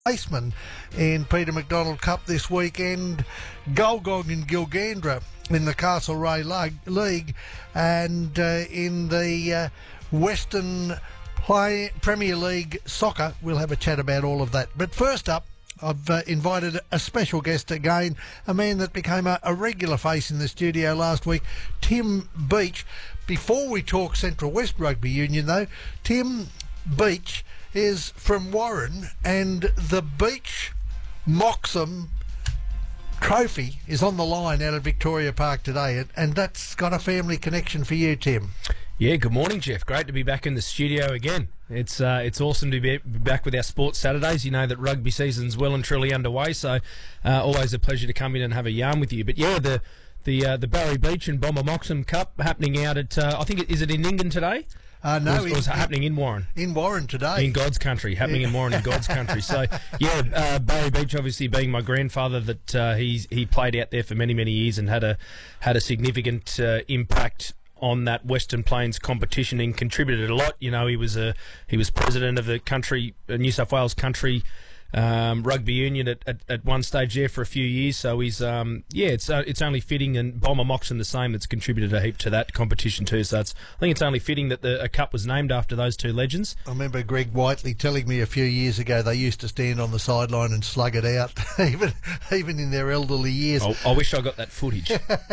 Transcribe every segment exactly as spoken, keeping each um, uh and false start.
Baseman in Peter McDonald Cup this weekend. Golgong and Gilgandra in the Castlereagh League, and uh, in the uh, Western Play Premier League Soccer. We'll have a chat about all of that. But first up, I've uh, invited a special guest again, a man that became a, a regular face in the studio last week, Tim Beach. Before we talk Central West Rugby Union, though, Tim Beach is from Warren, and the Beach Moxham Trophy is on the line out of Victoria Park today, and, and that's got a family connection for you, Tim. Yeah, good morning, Jeff. Great to be back in the studio again. It's uh, it's awesome to be back with our Sports Saturdays. You know that rugby season's well and truly underway, so uh, always a pleasure to come in and have a yarn with you. But yeah, the the uh, the Barry Beach and Bomber Moxham Cup happening out at, uh, I think, it, is it in Ingham today? Uh, no, it was, it was happening in Warren. In Warren today. In God's country, happening yeah. in Warren in God's country. So, yeah, uh, Barry Beach obviously being my grandfather, that uh, he's, he played out there for many, many years and had a had a significant uh, impact on that Western Plains competition and contributed a lot. You know, he was a he was president of the country, uh, New South Wales country um, rugby union at, at, at one stage there for a few years. So he's um yeah, it's uh, it's only fitting, and Bomber Moxham the same, that's contributed a heap to that competition too. So it's I think it's only fitting that the a cup was named after those two legends. I remember Greg Whiteley telling me a few years ago they used to stand on the sideline and slug it out, even even in their elderly years. I, I wish I got that footage.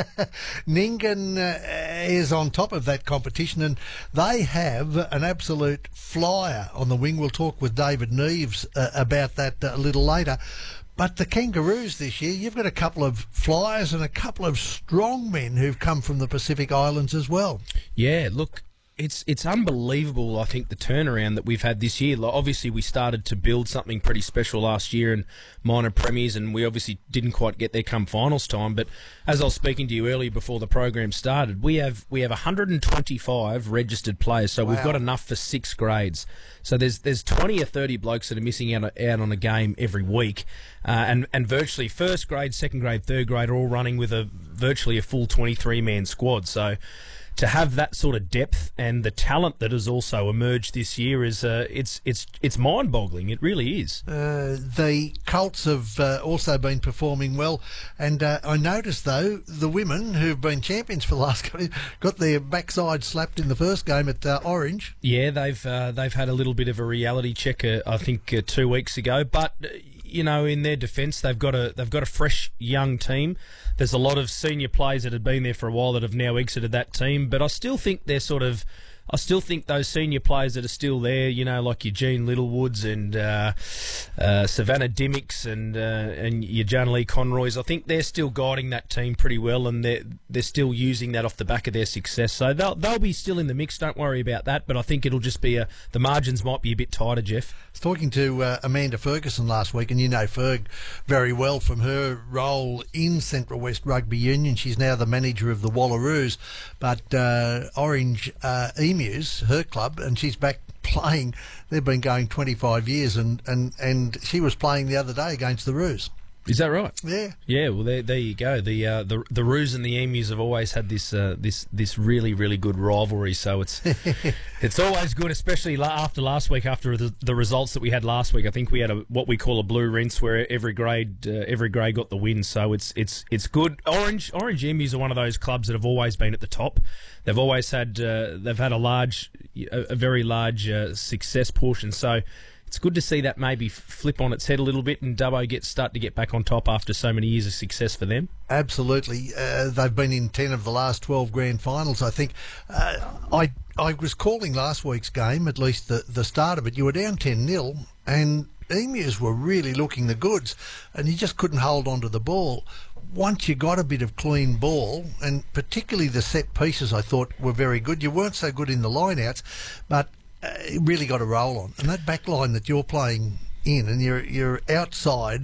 Nyngan uh, is on top of that competition, and they have an absolute flyer on the wing. We'll talk with David Neves uh, about that a little later. But the Kangaroos this year, you've got a couple of flyers and a couple of strong men who've come from the Pacific Islands as well. Yeah, look, it's it's unbelievable, I think, the turnaround that we've had this year. Like, obviously, we started to build something pretty special last year in minor premiers, and we obviously didn't quite get there come finals time. But as I was speaking to you earlier before the program started, we have we have one hundred twenty-five registered players, so wow. We've got enough for six grades. So there's there's twenty or thirty blokes that are missing out, out on a game every week, uh, and and virtually first grade, second grade, third grade are all running with a virtually a full twenty-three man squad. So to have that sort of depth and the talent that has also emerged this year is uh, it's it's it's mind-boggling. It really is. Uh, the Colts have uh, also been performing well, and uh, I noticed though the women who've been champions for the last couple got their backside slapped in the first game at uh, Orange. Yeah, they've uh, they've had a little bit of a reality check, uh, I think, uh, two weeks ago, but. Uh, You know, in their defence, they've got a they've got a fresh young team. There's a lot of senior players that have been there for a while that have now exited that team, but I still think they're sort of. I still think those senior players that are still there, you know, like your Jean Littlewoods and uh, uh, Savannah Dimmicks and uh, and your Jan Lee Conroys, I think they're still guiding that team pretty well, and they're they're still using that off the back of their success. So they'll they'll be still in the mix. Don't worry about that. But I think it'll just be a the margins might be a bit tighter, Jeff. I was talking to uh, Amanda Ferguson last week, and you know Ferg very well from her role in Central West Rugby Union. She's now the manager of the Wallaroos, but uh, Orange uh, Emus, her club, and she's back playing. They've been going twenty-five years, and, and, and she was playing the other day against the Roos. Is that right? Yeah. Yeah. Well, there, there you go. The uh, the the Roos and the Emus have always had this uh, this this really really good rivalry. So it's it's always good, especially after last week, after the, the results that we had last week. I think we had a what we call a blue rinse, where every grade uh, every grade got the win. So it's it's it's good. Orange Orange Emus are one of those clubs that have always been at the top. They've always had uh, they've had a large a, a very large uh, success portion. So. It's good to see that maybe flip on its head a little bit, and Dubbo gets start to get back on top after so many years of success for them. Absolutely. Uh, they've been in ten of the last twelve grand finals, I think. Uh, I I was calling last week's game, at least the, the start of it. You were down ten nil, and Emus were really looking the goods, and you just couldn't hold on to the ball. Once you got a bit of clean ball, and particularly the set pieces, I thought were very good. You weren't so good in the line-outs, but Uh, it really got a roll on, and that back line that you're playing in, and you're you're outside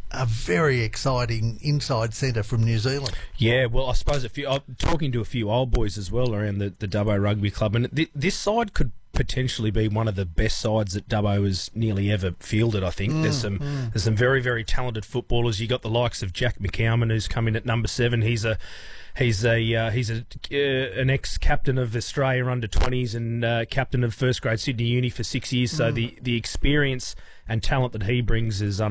a very exciting inside centre from New Zealand. Yeah, well, I suppose a few, I'm talking to a few old boys as well around the, the Dubbo Rugby Club, and th- this side could potentially be one of the best sides that Dubbo has nearly ever fielded, I think. Mm, there's some mm. there's some very, very talented footballers. You got the likes of Jack McCowman, who's come in at number seven. He's a He's a uh, he's a uh, an ex-captain of Australia under twenties and uh, captain of first grade Sydney Uni for six years. So mm. the, the experience and talent that he brings is